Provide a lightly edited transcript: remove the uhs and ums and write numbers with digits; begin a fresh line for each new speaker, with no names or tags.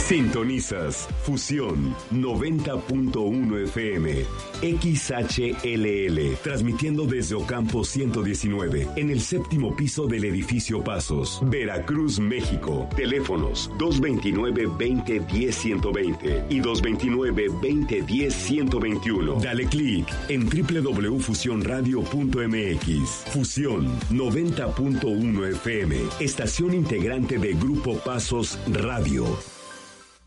Sintonizas Fusión 90.1 FM XHLL, transmitiendo desde Ocampo 119, en el séptimo piso del edificio Pasos, Veracruz, México. Teléfonos 229-2010-120 y 229-2010-121. Dale clic en www.fusionradio.mx. Fusión 90.1 FM, estación integrante de Grupo Pasos Radio.